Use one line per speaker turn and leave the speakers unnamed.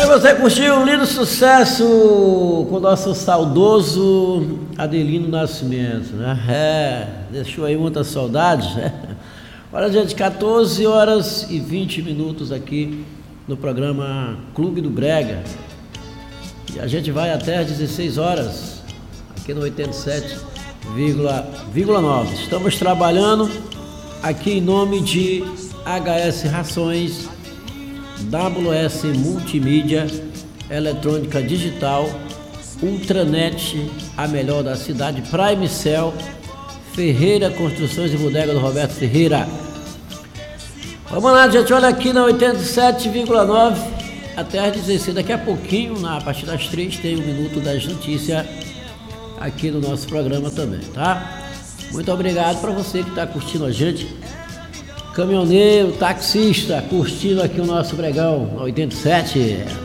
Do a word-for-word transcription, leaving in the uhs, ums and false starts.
Aí você curtiu um lindo sucesso com o nosso saudoso Adelino Nascimento, né? É, deixou aí muita saudade, né? Olha, gente, quatorze horas e vinte minutos aqui no programa Clube do Brega. E a gente vai até às dezesseis horas, aqui no oitenta e sete vírgula nove. Estamos trabalhando aqui em nome de H S Rações, W S Multimídia, Eletrônica Digital, Ultranet, a melhor da cidade, Prime Cell, Ferreira Construções e Bodega do Roberto Ferreira. Vamos lá, gente, olha aqui na oitenta e sete vírgula nove, até às dezesseis, daqui a pouquinho, na, a partir das três, tem um minuto das notícias aqui no nosso programa também, tá? Muito obrigado para você que está curtindo a gente, caminhoneiro, taxista, curtindo aqui o nosso Bregão oitenta e sete.